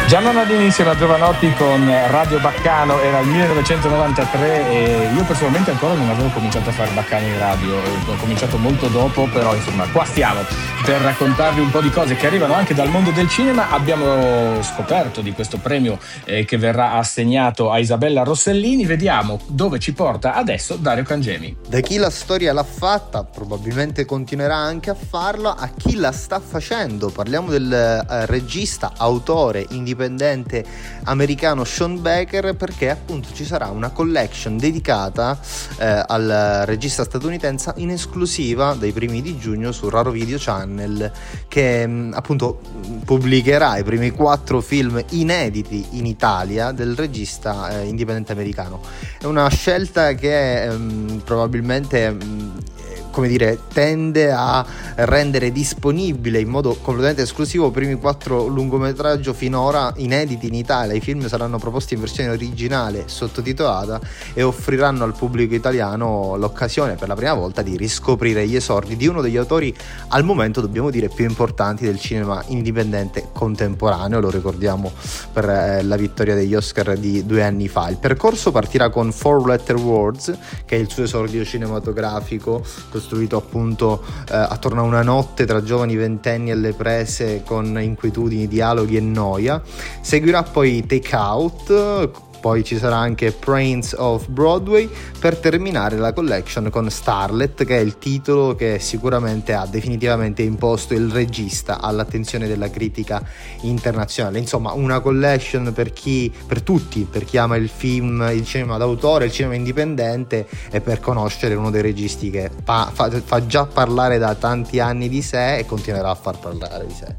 Gianna Nannini insieme a Giovanotti con Radio Baccano, era il 1993 e io personalmente ancora non avevo cominciato a fare Baccani in radio, ho cominciato molto dopo, però insomma qua stiamo per raccontarvi un po' di cose che arrivano anche dal mondo del cinema. Abbiamo scoperto di questo premio che verrà assegnato a Isabella Rossellini, vediamo dove ci porta adesso Dario Cangemi. Da chi la storia l'ha fatta, probabilmente continuerà anche a farla, a chi la sta facendo. Parliamo del regista, autore, indipendente americano Sean Baker, perché appunto ci sarà una collection dedicata al regista statunitense in esclusiva dai primi di giugno su Raro Video Channel, che appunto pubblicherà i primi 4 film inediti in Italia del regista indipendente americano. È una scelta che probabilmente come dire, tende a rendere disponibile in modo completamente esclusivo i primi 4 lungometraggio finora inediti in Italia. I film saranno proposti in versione originale sottotitolata e offriranno al pubblico italiano l'occasione per la prima volta di riscoprire gli esordi di uno degli autori al momento, dobbiamo dire, più importanti del cinema indipendente contemporaneo. Lo ricordiamo per la vittoria degli Oscar di 2 anni fa. Il percorso partirà con Four Letter Words, che è il suo esordio cinematografico, costruito appunto attorno a una notte tra giovani ventenni alle prese con inquietudini, dialoghi e noia. Seguirà poi Take Out, poi ci sarà anche Prince of Broadway, per terminare la collection con Starlet, che è il titolo che sicuramente ha definitivamente imposto il regista all'attenzione della critica internazionale. Insomma, una collection per tutti, per chi ama il film, il cinema d'autore, il cinema indipendente, e per conoscere uno dei registi che fa già parlare da tanti anni di sé e continuerà a far parlare di sé.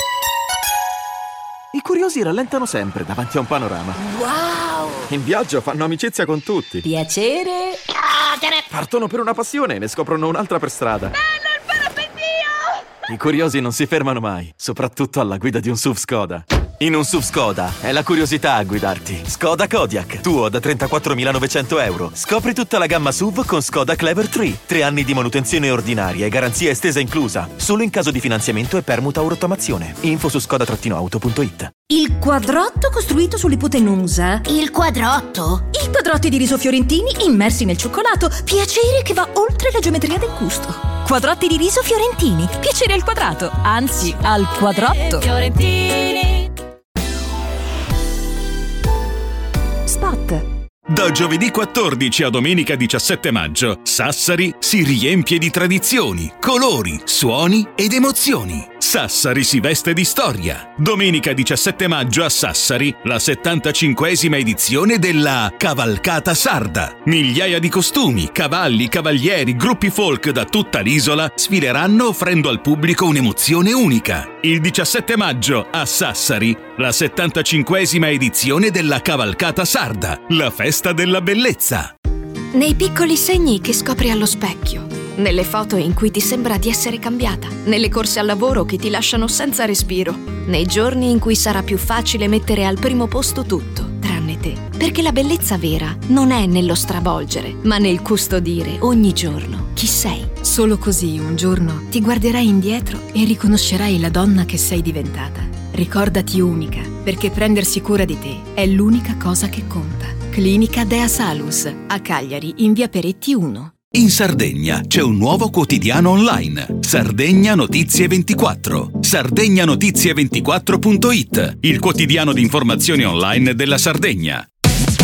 I curiosi rallentano sempre davanti a un panorama. Wow! In viaggio fanno amicizia con tutti. Piacere. Partono per una passione e ne scoprono un'altra per strada. Bello il parapendio! I curiosi non si fermano mai, soprattutto alla guida di un SUV Skoda. In un SUV Skoda è la curiosità a guidarti. Skoda Kodiaq, tuo da 34.900 euro. Scopri tutta la gamma SUV con Skoda Clever 3. 3 anni di manutenzione ordinaria e garanzia estesa inclusa. Solo in caso di finanziamento e permuta o rottamazione. Info su skoda-auto.it. Il quadrotto costruito sull'ipotenusa. Il quadrotto? I quadrotti di riso fiorentini immersi nel cioccolato. Piacere che va oltre la geometria del gusto. Quadrotti di riso fiorentini. Piacere al quadrato, anzi al quadrotto. Fiorentini. Spot. Da giovedì 14 a domenica 17 maggio, Sassari si riempie di tradizioni, colori, suoni ed emozioni. Sassari si veste di storia. Domenica 17 maggio a Sassari, la 75esima edizione della Cavalcata Sarda. Migliaia di costumi, cavalli, cavalieri, gruppi folk da tutta l'isola sfileranno offrendo al pubblico un'emozione unica. Il 17 maggio a Sassari, la 75esima edizione della Cavalcata Sarda, la festa della bellezza. Nei piccoli segni che scopri allo specchio, nelle foto in cui ti sembra di essere cambiata, nelle corse al lavoro che ti lasciano senza respiro, nei giorni in cui sarà più facile mettere al primo posto tutto, tranne te. Perché la bellezza vera non è nello stravolgere, ma nel custodire ogni giorno chi sei. Solo così un giorno ti guarderai indietro e riconoscerai la donna che sei diventata. Ricordati unica, perché prendersi cura di te è l'unica cosa che conta. Clinica Dea Salus, a Cagliari, in via Peretti 1. In Sardegna c'è un nuovo quotidiano online, Sardegna Notizie 24. Sardegnotizie24.it, il quotidiano di informazioni online della Sardegna.